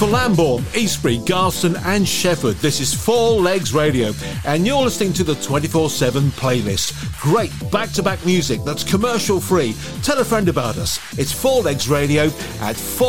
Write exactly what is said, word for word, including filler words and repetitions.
for Lambourne, Eastbury, Garston and Shefford. This is Four Legs Radio, and you're listening to the twenty-four seven playlist. Great back-to-back music that's commercial free. Tell a friend about us. It's Four Legs Radio at four